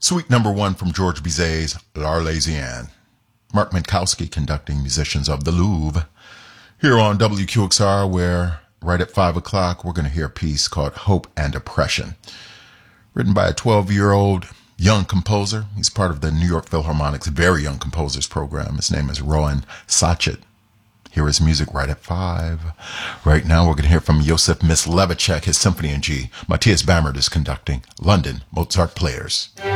Suite number 1 from George Bizet's L'Arlésienne. Mark Minkowski conducting Musicians of the Louvre. Here on WQXR, where right at 5 o'clock, we're going to hear a piece called Hope and Oppression. Written by a 12-year-old young composer. He's part of the New York Philharmonic's Very Young Composers program. His name is Rowan Sachet. Here is music right at 5. Right now, we're going to hear from Josef Myslevicek, his Symphony in G. Matthias Bammert is conducting London Mozart Players.